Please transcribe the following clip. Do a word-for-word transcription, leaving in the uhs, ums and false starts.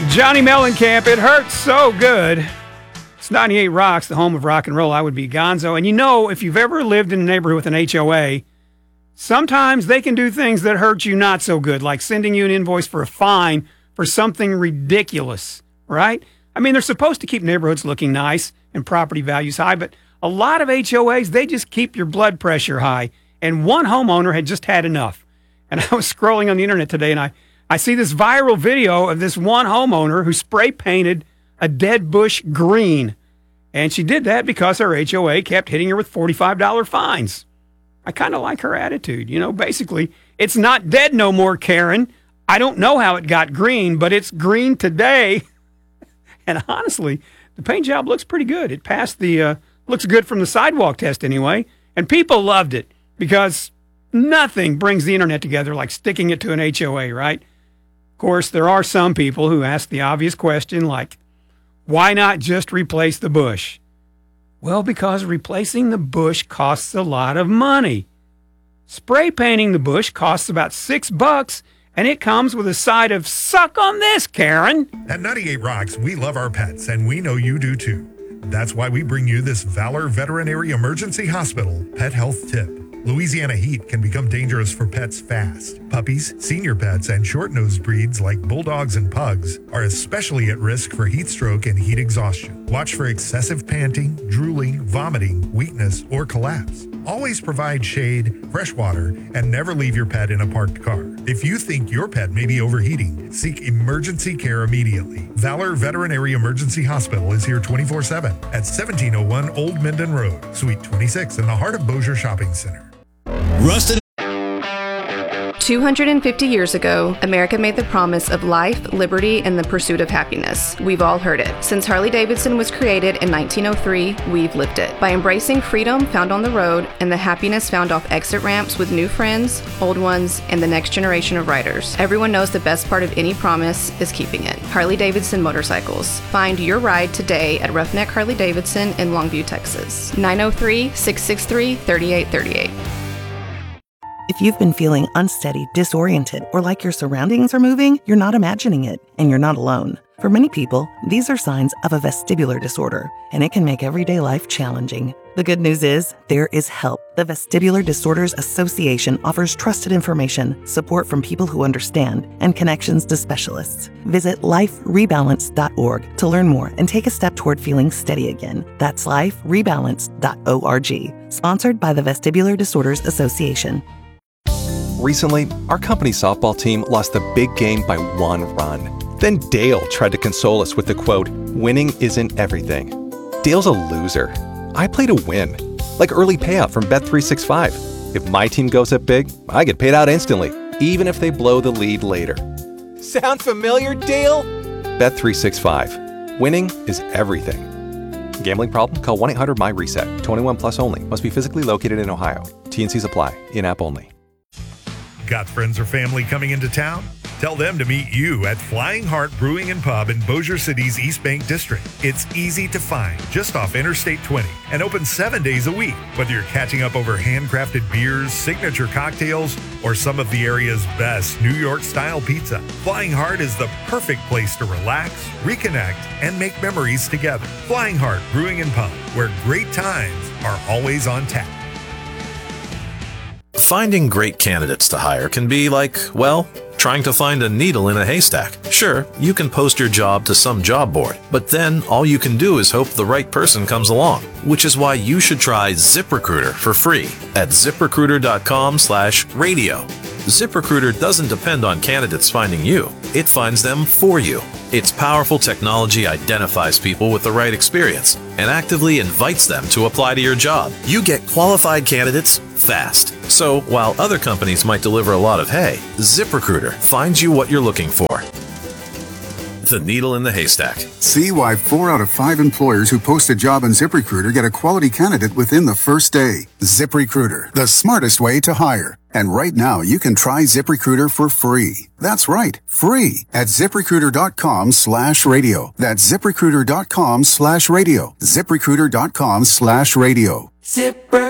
Johnny Mellencamp, It Hurts So Good. It's ninety-eight Rocks, the home of rock and roll. I would be Gonzo. And you know, if you've ever lived in a neighborhood with an H O A, sometimes they can do things that hurt you not so good, like sending you an invoice for a fine for something ridiculous, right? I mean, they're supposed to keep neighborhoods looking nice and property values high, but a lot of H O As, they just keep your blood pressure high. And one homeowner had just had enough. And I was scrolling on the internet today, and I, I see this viral video of this one homeowner who spray painted a dead bush green. And she did that because her H O A kept hitting her with forty-five dollars fines. I kind of like her attitude. You know, basically, it's not dead no more, Karen. I don't know how it got green, but it's green today. And honestly, the paint job looks pretty good. It passed the, uh, looks good from the sidewalk test anyway. And people loved it because nothing brings the internet together like sticking it to an H O A, right? Of course, there are some people who ask the obvious question like, why not just replace the bush? Well, because replacing the bush costs a lot of money. Spray painting the bush costs about six bucks, and it comes with a side of suck on this, Karen. At ninety-eight Rocks, we love our pets, and we know you do too. That's why we bring you this Valor Veterinary Emergency Hospital Pet Health Tip. Louisiana heat can become dangerous for pets fast. Puppies, senior pets, and short-nosed breeds like bulldogs and pugs are especially at risk for heat stroke and heat exhaustion. Watch for excessive panting, drooling, vomiting, weakness, or collapse. Always provide shade, fresh water, and never leave your pet in a parked car. If you think your pet may be overheating, seek emergency care immediately. Valor Veterinary Emergency Hospital is here twenty-four seven at seventeen oh one Old Minden Road, Suite twenty-six in the heart of Bossier Shopping Center. Rustin. two hundred fifty years ago, America made the promise of life, liberty, and the pursuit of happiness. We've all heard it. Since Harley-Davidson was created in nineteen oh three, we've lived it. By embracing freedom found on the road and the happiness found off exit ramps with new friends, old ones, and the next generation of riders, everyone knows the best part of any promise is keeping it. Harley-Davidson Motorcycles. Find your ride today at Roughneck Harley-Davidson in Longview, Texas. nine oh three, six six three, three eight three eight. If you've been feeling unsteady, disoriented, or like your surroundings are moving, you're not imagining it, and you're not alone. For many people, these are signs of a vestibular disorder, and it can make everyday life challenging. The good news is, there is help. The Vestibular Disorders Association offers trusted information, support from people who understand, and connections to specialists. Visit life rebalance dot org to learn more and take a step toward feeling steady again. That's life rebalance dot org. Sponsored by the Vestibular Disorders Association. Recently, our company softball team lost the big game by one run. Then Dale tried to console us with the quote, "Winning isn't everything." Dale's a loser. I play to win. Like early payout from Bet three sixty-five. If my team goes up big, I get paid out instantly, even if they blow the lead later. Sound familiar, Dale? Bet three sixty-five. Winning is everything. Gambling problem? Call one eight hundred M Y RESET. twenty-one plus only. Must be physically located in Ohio. T and Cs apply. In-app only. Got friends or family coming into town? Tell them to meet you at Flying Heart Brewing and Pub in Bossier City's East Bank District. It's easy to find, just off Interstate twenty, and open seven days a week. Whether you're catching up over handcrafted beers, signature cocktails, or some of the area's best New York-style pizza, Flying Heart is the perfect place to relax, reconnect, and make memories together. Flying Heart Brewing and Pub, where great times are always on tap. Finding great candidates to hire can be like, well, trying to find a needle in a haystack. Sure, you can post your job to some job board, but then all you can do is hope the right person comes along, which is why you should try ZipRecruiter for free at ZipRecruiter.com slash radio. ZipRecruiter doesn't depend on candidates finding you. It finds them for you. Its powerful technology identifies people with the right experience and actively invites them to apply to your job. You get qualified candidates fast. So while other companies might deliver a lot of hay, ZipRecruiter finds you what you're looking for. The needle in the haystack. See why four out of five employers who post a job on ZipRecruiter get a quality candidate within the first day. ZipRecruiter, the smartest way to hire. And right now, you can try ZipRecruiter for free. That's right, free at ZipRecruiter.com slash radio. That's ZipRecruiter.com slash radio. ZipRecruiter.com slash radio. ZipRecruiter.